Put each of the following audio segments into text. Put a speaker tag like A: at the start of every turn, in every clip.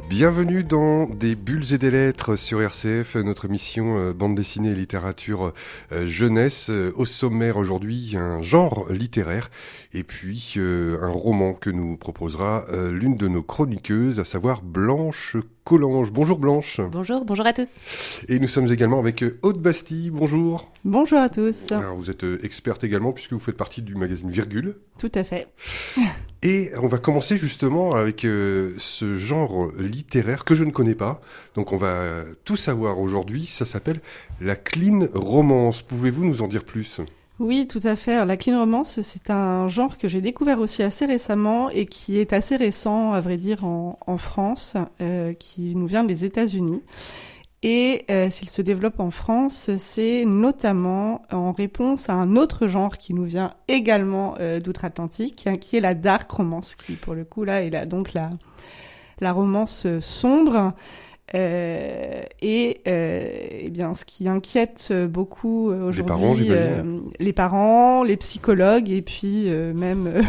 A: Bienvenue dans Des bulles et des lettres sur RCF, notre émission bande dessinée et littérature jeunesse. Au sommaire aujourd'hui, un genre littéraire et puis un roman que nous proposera l'une de nos chroniqueuses, à savoir Blanche Collange. Bonjour Blanche.
B: Bonjour à tous.
A: Et nous sommes également avec Aude Bastille. Bonjour.
C: Bonjour à tous.
A: Alors vous êtes experte également puisque vous faites partie du magazine Virgule.
C: Tout à fait.
A: Et on va commencer justement avec ce genre littéraire que je ne connais pas. Donc on va tout savoir aujourd'hui. Ça s'appelle la clean romance. Pouvez-vous nous en dire plus ?
C: Oui, tout à fait. Alors, la clean romance, c'est un genre que j'ai découvert aussi assez récemment et qui est assez récent, à vrai dire, en France, qui nous vient des États-Unis. Et s'il se développe en France, c'est notamment en réponse à un autre genre qui nous vient également d'outre-Atlantique, qui est la dark romance, qui pour le coup là est donc la romance sombre. Et bien, ce qui inquiète beaucoup aujourd'hui les parents, les psychologues et puis même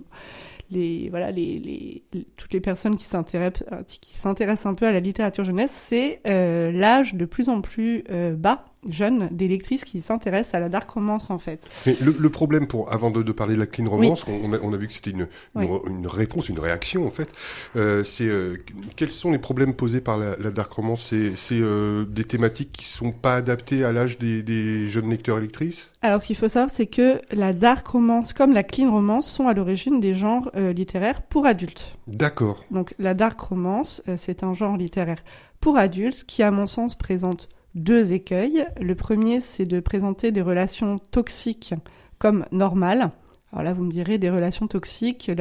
C: toutes les personnes qui s'intéressent un peu à la littérature jeunesse, c'est l'âge de plus en plus bas, jeune, des lectrices qui s'intéressent à la dark romance en fait.
A: Mais le problème, avant de parler de la clean romance,
C: oui.
A: on a vu que c'était une réponse, une réaction en fait, c'est quels sont les problèmes posés par la dark romance ? C'est des thématiques qui sont pas adaptées à l'âge des jeunes lecteurs et lectrices ?
C: Alors, ce qu'il faut savoir, c'est que la dark romance, comme la clean romance, sont à l'origine des genres littéraires pour adultes.
A: D'accord.
C: Donc, la dark romance, c'est un genre littéraire pour adultes qui, à mon sens, présente deux écueils. Le premier, c'est de présenter des relations toxiques comme normales. Alors là, vous me direz, des relations toxiques,